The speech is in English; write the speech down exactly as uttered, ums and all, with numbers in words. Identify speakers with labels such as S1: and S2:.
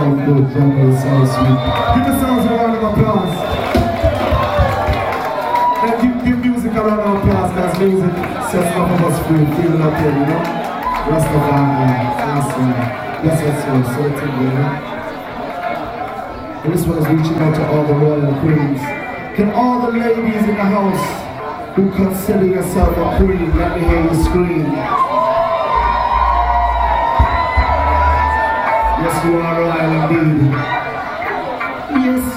S1: good, jungle is so sweet. Give yourselves a round of applause. And give, give music a round of applause, because music sets some of us free, feeling up here, you know? Rastafari, yes, yes, yes, yes, so it's in there, you know? And this one is reaching out to all the royal queens. Can all the ladies in the house who consider yourself a queen, let me hear you scream. Yes, you are royal indeed.